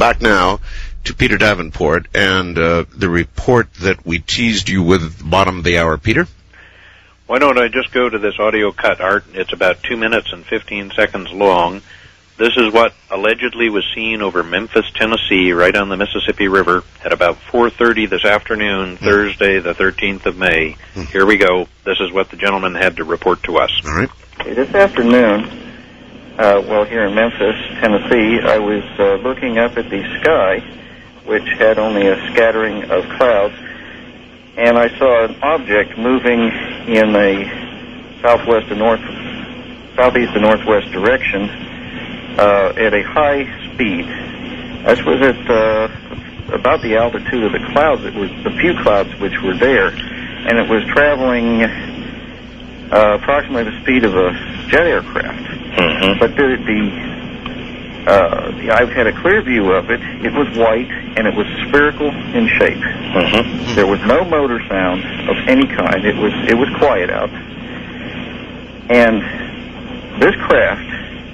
back now to Peter Davenport and the report that we teased you with at the bottom of the hour. Peter? Why don't I just go to this audio cut, Art? It's about 2 minutes and 15 seconds long. This is what allegedly was seen over Memphis, Tennessee, right on the Mississippi River at about 4:30 this afternoon, Thursday, the 13th of May. Here we go. This is what the gentleman had to report to us. All right. This afternoon, here in Memphis, Tennessee, I was looking up at the sky, which had only a scattering of clouds, and I saw an object moving in a southeast to northwest direction at a high speed. This was at about the altitude of the clouds. It was the few clouds which were there, and it was traveling approximately the speed of a jet aircraft. Mm-hmm. But I had a clear view of it. It was white, and it was spherical in shape. Mm-hmm. There was no motor sound of any kind. It was quiet out. And this craft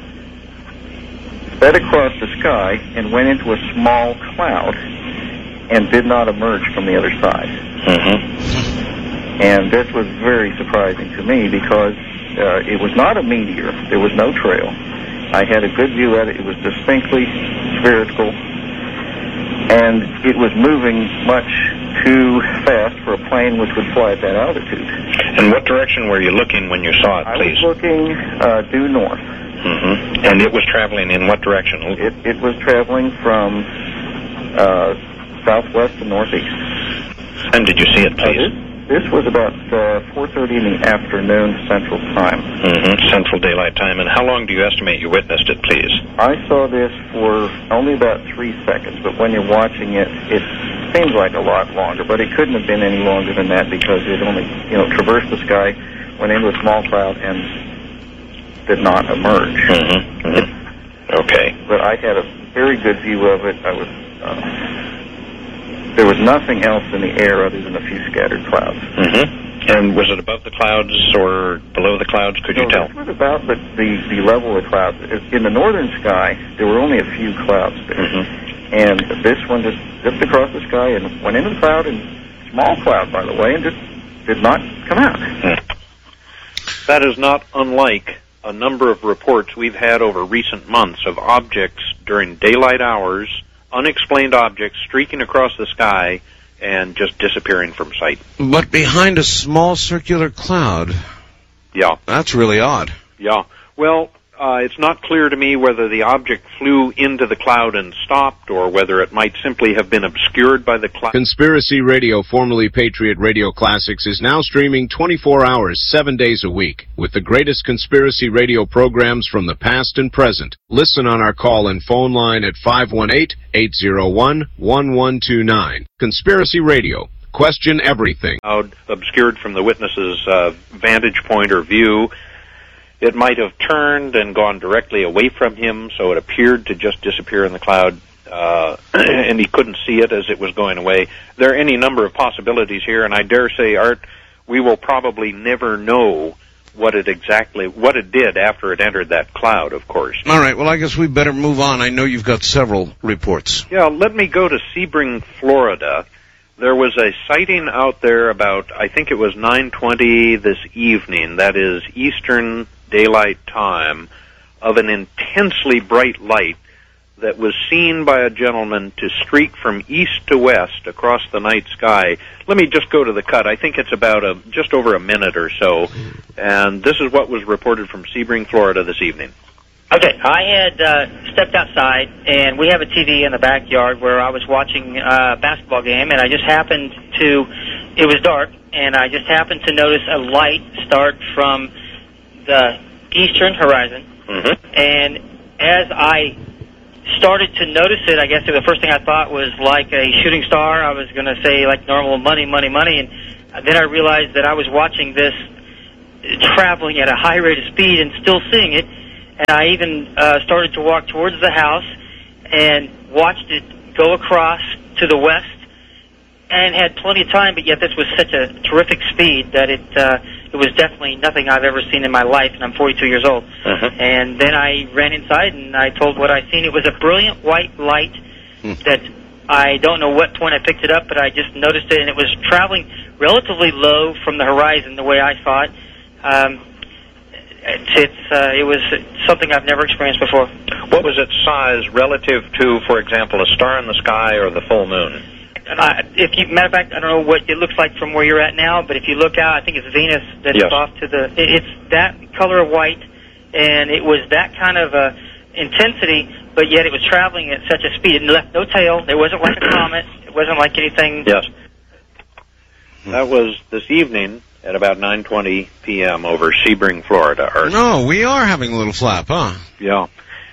sped across the sky and went into a small cloud and did not emerge from the other side. Mm-hmm. And this was very surprising to me because it was not a meteor. There was no trail. I had a good view of it. It was distinctly spherical, and it was moving much too fast for a plane which would fly at that altitude. And what direction were you looking when you saw it, please? I was looking due north. Mm-hmm. And it was traveling in what direction? It was traveling from southwest to northeast. And did you see it, please? This was about 4:30 in the afternoon Central Time. Mm-hmm. Central Daylight Time. And how long do you estimate you witnessed it, please? I saw this for only about 3 seconds, but when you're watching it, it seems like a lot longer. But it couldn't have been any longer than that because it only, traversed the sky, went into a small cloud, and did not emerge. Mm-hmm. Mm-hmm. Okay. But I had a very good view of it. There was nothing else in the air other than a few scattered clouds. Mm-hmm. And was it above the clouds or below the clouds? Could you tell? It was about the level of the clouds. In the northern sky, there were only a few clouds there. Mm-hmm. And this one just zipped across the sky and went into the cloud, and small cloud, by the way, and just did not come out. That is not unlike a number of reports we've had over recent months of objects during daylight hours, unexplained objects streaking across the sky and just disappearing from sight. But behind a small circular cloud. Yeah. That's really odd. Yeah. Well, it's not clear to me whether the object flew into the cloud and stopped or whether it might simply have been obscured by the cloud. Conspiracy Radio, formerly Patriot Radio Classics, is now streaming 24 hours, 7 days a week, with the greatest conspiracy radio programs from the past and present. Listen on our call-in phone line at 518-801-1129. Conspiracy Radio. Question everything. Obscured from the witness's vantage point or view. It might have turned and gone directly away from him, so it appeared to just disappear in the cloud, and he couldn't see it as it was going away. There are any number of possibilities here, and I dare say, Art, we will probably never know what it did after it entered that cloud, of course. All right, well, I guess we better move on. I know you've got several reports. Yeah, let me go to Sebring, Florida. There was a sighting out there about, I think it was 9:20 this evening, that is Eastern Daylight Time, of an intensely bright light that was seen by a gentleman to streak from east to west across the night sky. Let me just go to the cut. I think it's about just over a minute or so, and this is what was reported from Sebring, Florida this evening. Okay, I had stepped outside, and we have a TV in the backyard where I was watching a basketball game, and I just happened to, it was dark, and I just happened to notice a light start from the eastern horizon, and as I started to notice it, I guess the first thing I thought was like a shooting star. I was going to say like normal money, money, money, and then I realized that I was watching this traveling at a high rate of speed and still seeing it, and I even started to walk towards the house and watched it go across to the west and had plenty of time, but yet this was such a terrific speed that it was definitely nothing I've ever seen in my life, and I'm 42 years old. And then I ran inside, and I told what I'd seen. It was a brilliant white light that I don't know what point I picked it up, but I just noticed it, and it was traveling relatively low from the horizon, the way I saw it. It was something I've never experienced before. What was its size relative to, for example, a star in the sky or the full moon? Matter of fact, I don't know what it looks like from where you're at now, but if you look out, I think it's Venus that is off to the. It's that color of white, and it was that kind of intensity, but yet it was traveling at such a speed. It left no tail. It wasn't like a comet. It wasn't like anything. Yes. That was this evening at about 9:20 p.m. over Sebring, Florida. No, we are having a little flap, huh? Yeah.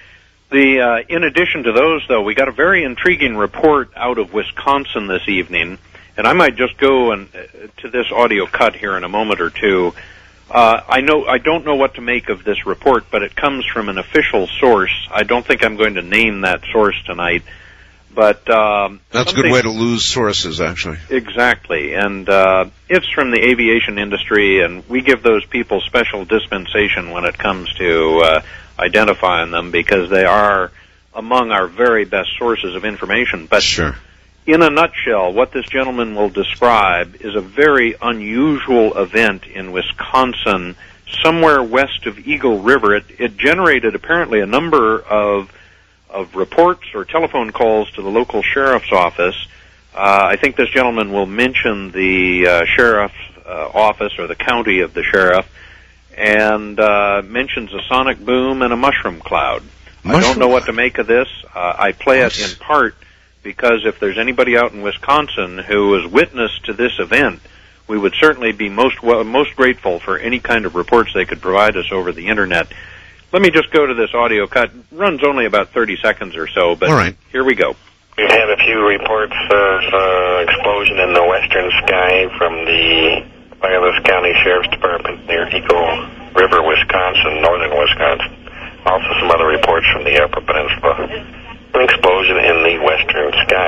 In addition to those, though, we got a very intriguing report out of Wisconsin this evening, and I might just go to this audio cut here in a moment or two. I don't know what to make of this report, but it comes from an official source. I don't think I'm going to name that source tonight, but that's a good way to lose sources, actually. Exactly, and it's from the aviation industry, and we give those people special dispensation when it comes to identifying them, because they are among our very best sources of information. But sure. In a nutshell, what this gentleman will describe is a very unusual event in Wisconsin, somewhere west of Eagle River. It generated apparently a number of reports or telephone calls to the local sheriff's office. I think this gentleman will mention the sheriff's office or the county of the sheriff, and mentions a sonic boom and a mushroom cloud. I don't know what to make of this. I play it in part because if there's anybody out in Wisconsin who was witness to this event, we would certainly be most grateful for any kind of reports they could provide us over the Internet. Let me just go to this audio cut. It runs only about 30 seconds or so, but all right. Here we go. We've had a few reports of explosion in the western sky from the Wireless County Sheriff's Department near Eagle River, Wisconsin, northern Wisconsin. Also some other reports from the Upper Peninsula. An explosion in the western sky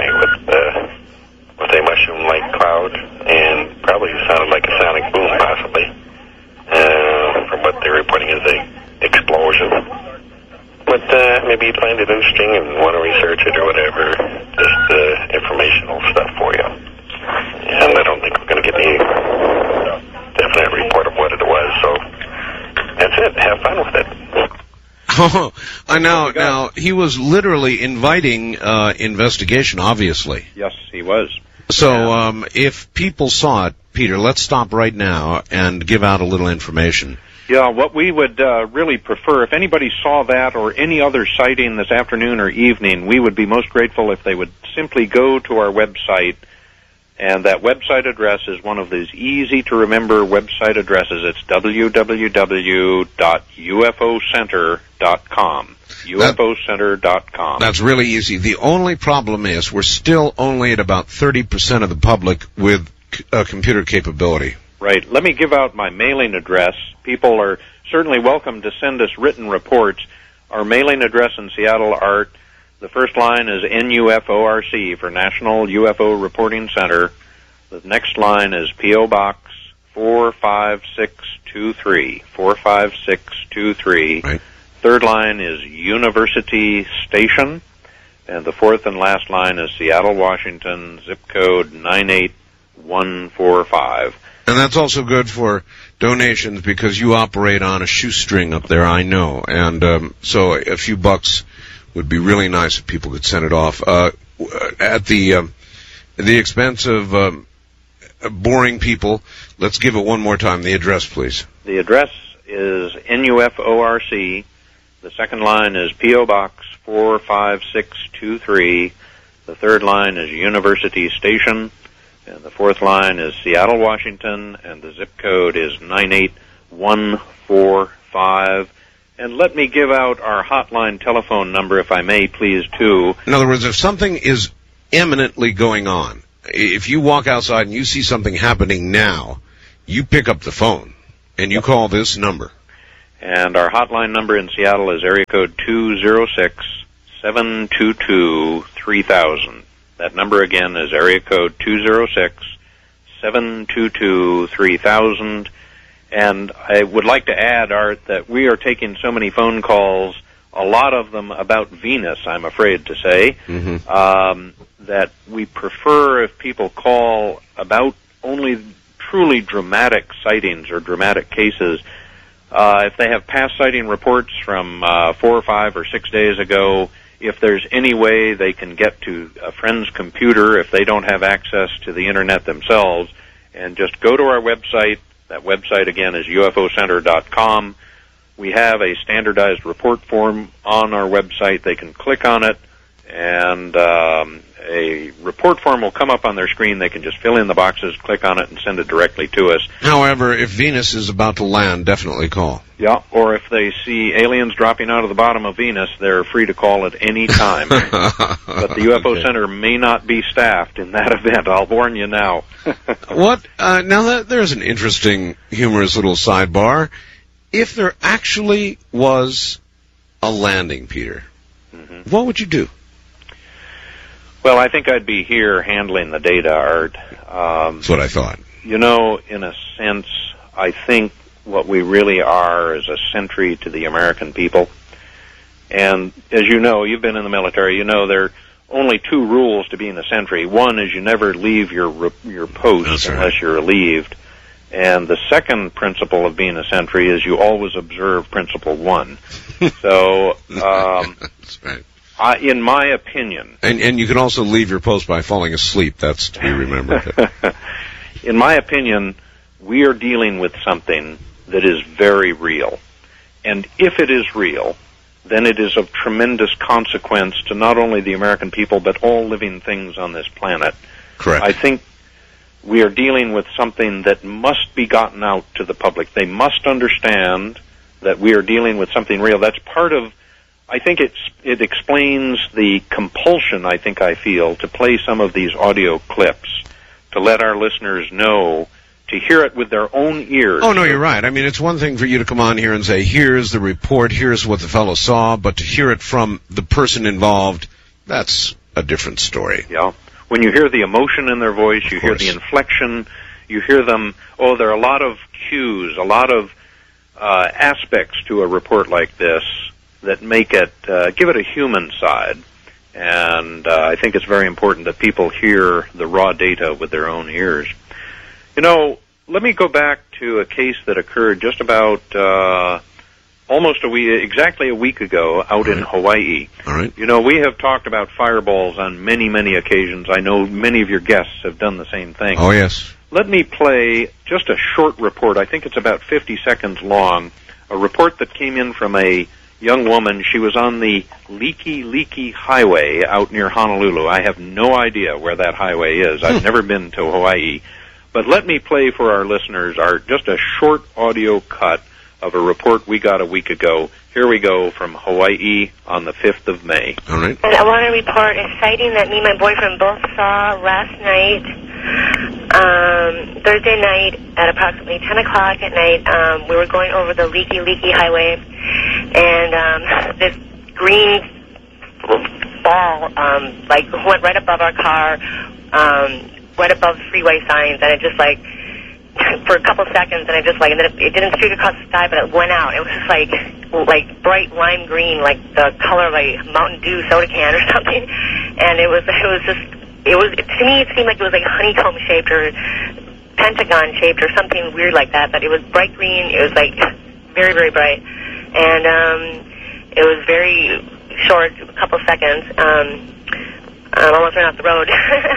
with a mushroom-like cloud, and probably sounded like a sonic boom, possibly. From what they're reporting as a explosion. But maybe you find it interesting and want to research it or whatever. Just informational stuff for you. And I don't think we're going to get any definite report of what it was, so that's it. Have fun with it. Oh, now, he was literally inviting investigation, obviously. Yes, he was. So, if people saw it, Peter, let's stop right now and give out a little information. Yeah, what we would really prefer, if anybody saw that or any other sighting this afternoon or evening, we would be most grateful if they would simply go to our website. And that website address is one of these easy-to-remember website addresses. It's www.ufocenter.com. UFOcenter.com. That's really easy. The only problem is we're still only at about 30% of the public with computer capability. Right. Let me give out my mailing address. People are certainly welcome to send us written reports. Our mailing address in Seattle, Art, the first line is NUFORC for National UFO Reporting Center. The next line is P.O. Box 45623. 45623. Right. Third line is University Station. And the fourth and last line is Seattle, Washington, zip code 98145. And that's also good for donations because you operate on a shoestring up there, I know. And so a few bucks would be really nice if people could send it off. At the expense of boring people, let's give it one more time. The address, please. The address is NUFORC. The second line is P.O. Box 45623. The third line is University Station. And the fourth line is Seattle, Washington. And the zip code is 98145. And let me give out our hotline telephone number, if I may, please, too. In other words, if something is imminently going on, if you walk outside and you see something happening now, you pick up the phone and you call this number. And our hotline number in Seattle is area code 206-722-3000. That number again is area code 206-722-3000. And I would like to add, Art, that we are taking so many phone calls a lot of them about Venus, I'm afraid to say, that we prefer if people call about only truly dramatic sightings or dramatic cases. If they have past sighting reports from 4 or 5 or 6 days ago, if there's any way they can get to a friend's computer, if they don't have access to the Internet themselves, and just go to our website. That website, again, is ufocenter.com. We have a standardized report form on our website. They can click on it, and a report form will come up on their screen. They can just fill in the boxes, click on it, and send it directly to us. However, if Venus is about to land, definitely call. Yeah, or if they see aliens dropping out of the bottom of Venus, they're free to call at any time. But the UFO Center may not be staffed in that event. I'll warn you now. What? Now, there's an interesting, humorous little sidebar. If there actually was a landing, Peter, what would you do? Well, I think I'd be here handling the data, Art. That's what I thought. You know, in a sense, I think what we really are is a sentry to the American people. And as you know, you've been in the military, you know there are only 2 rules to being a sentry. One is you never leave your post unless you're relieved. And the second principle of being a sentry is you always observe principle 1. So, that's right. In my opinion... And you can also leave your post by falling asleep. That's to be remembered. In my opinion, we are dealing with something that is very real. And if it is real, then it is of tremendous consequence to not only the American people, but all living things on this planet. Correct. I think we are dealing with something that must be gotten out to the public. They must understand that we are dealing with something real. That's part of, I think it explains the compulsion I feel to play some of these audio clips, to let our listeners know, to hear it with their own ears. Oh, no, you're right. I mean, it's one thing for you to come on here and say, here's the report, here's what the fellow saw, but to hear it from the person involved, that's a different story. Yeah. When you hear the emotion in their voice, you hear the inflection, you hear them, there are a lot of cues, a lot of aspects to a report like this that make it, give it a human side. And I think it's very important that people hear the raw data with their own ears. You know, let me go back to a case that occurred just about exactly a week ago out in Hawaii. All right. You know, we have talked about fireballs on many, many occasions. I know many of your guests have done the same thing. Oh, yes. Let me play just a short report. I think it's about 50 seconds long. A report that came in from a young woman. She was on the Leaky Highway out near Honolulu. I have no idea where that highway is. I've never been to Hawaii. But let me play for our listeners just a short audio cut of a report we got a week ago. Here we go from Hawaii on the 5th of May. All right. And I want to report a sighting that me and my boyfriend both saw last night, Thursday night at approximately 10 o'clock at night. We were going over the Leaky Highway, and this green ball went right above our car, right above freeway signs, and it just for a couple seconds, and and then it didn't streak across the sky, but it went out. It was just like bright lime green, like the color of a Mountain Dew soda can or something. And to me it seemed like it was like honeycomb shaped or pentagon shaped or something weird like that. But it was bright green. It was very, very bright, and it was very short, a couple seconds. I almost ran off the road.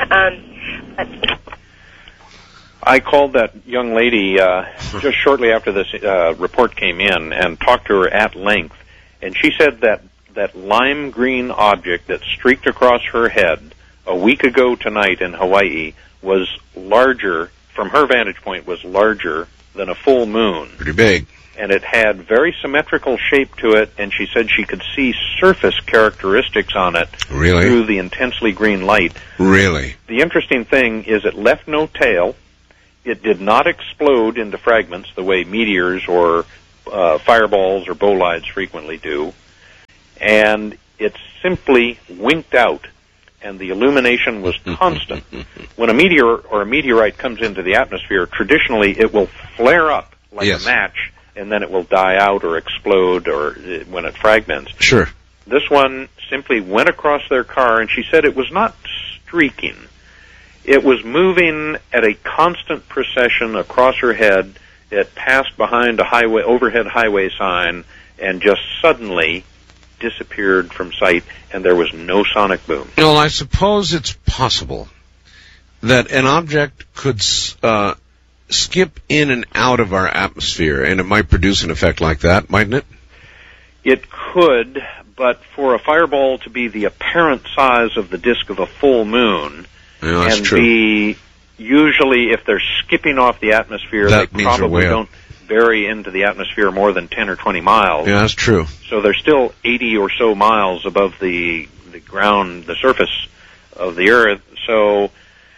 I called that young lady just shortly after this report came in and talked to her at length, and she said that lime green object that streaked across her head a week ago tonight in Hawaii was larger, from her vantage point, was larger than a full moon. Pretty big. And it had very symmetrical shape to it, and she said she could see surface characteristics on it through the intensely green light. Really? The interesting thing is it left no tail. It did not explode into fragments the way meteors or fireballs or bolides frequently do. And it simply winked out, and the illumination was constant. When a meteor or a meteorite comes into the atmosphere, traditionally it will flare up like a match and then it will die out or explode or when it fragments. Sure. This one simply went across their car, and she said it was not streaking. It was moving at a constant procession across her head. It passed behind a overhead highway sign and just suddenly disappeared from sight, and there was no sonic boom. Well, I suppose it's possible that an object could skip in and out of our atmosphere, and it might produce an effect like that, mightn't it? It could, but for a fireball to be the apparent size of the disk of a full moon, that's true. Be usually, if they're skipping off the atmosphere, that they probably don't bury into the atmosphere more than 10 or 20 miles. Yeah, that's true. So they're still 80 or so miles above the ground, the surface of the Earth. So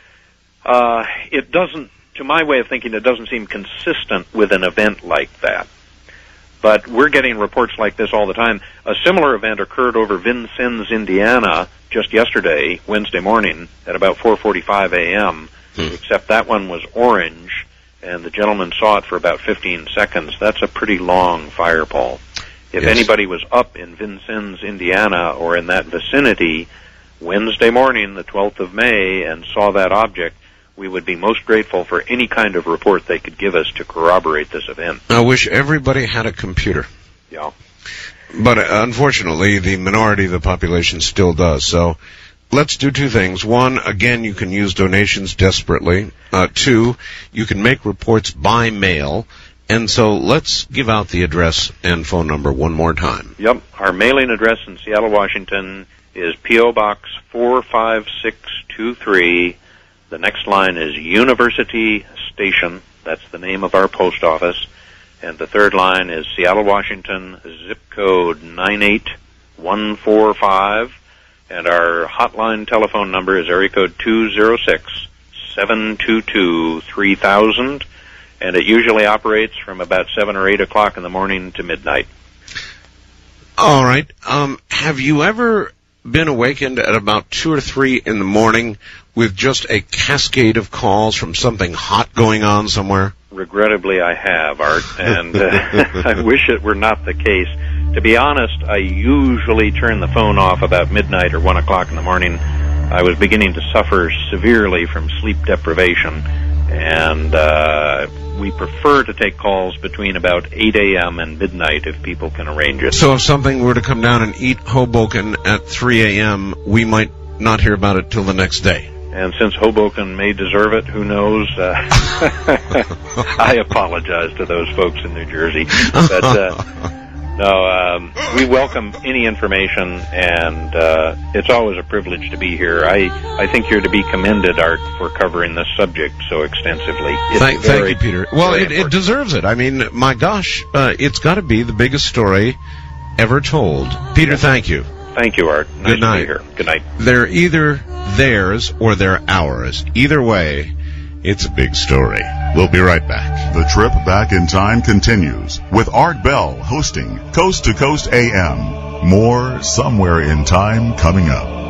it doesn't, to my way of thinking, it doesn't seem consistent with an event like that. But we're getting reports like this all the time. A similar event occurred over Vincennes, Indiana, just yesterday, Wednesday morning, at about 4:45 a.m., except that one was orange, and the gentleman saw it for about 15 seconds. That's a pretty long fireball. If anybody was up in Vincennes, Indiana, or in that vicinity Wednesday morning, the 12th of May, and saw that object, we would be most grateful for any kind of report they could give us to corroborate this event. I wish everybody had a computer. Yeah. But unfortunately, the minority of the population still does. So let's do two things. One, again, you can use donations desperately. Two, you can make reports by mail. And so let's give out the address and phone number one more time. Yep. Our mailing address in Seattle, Washington is P.O. Box 45623. The next line is University Station. That's the name of our post office. And the third line is Seattle, Washington, zip code 98145. And our hotline telephone number is area code 206-722-3000. And it usually operates from about 7 or 8 o'clock in the morning to midnight. All right. Have you ever been awakened at about 2 or 3 in the morning with just a cascade of calls from something hot going on somewhere? Regrettably, I have, Art, and I wish it were not the case. To be honest, I usually turn the phone off about midnight or 1 o'clock in the morning. I was beginning to suffer severely from sleep deprivation, and we prefer to take calls between about 8 a.m. and midnight if people can arrange it. So if something were to come down and eat Hoboken at 3 a.m., we might not hear about it till the next day. And since Hoboken may deserve it, who knows? I apologize to those folks in New Jersey. But we welcome any information, and it's always a privilege to be here. I think you're to be commended, Art, for covering this subject so extensively. Thank you, Peter. Well, it deserves it. I mean, my gosh, it's got to be the biggest story ever told. Peter, thank you. Thank you, Art. Nice Good night. to be here. Good night. They're either theirs or they're ours. Either way, it's a big story. We'll be right back. The trip back in time continues with Art Bell hosting Coast to Coast AM. More Somewhere in Time coming up.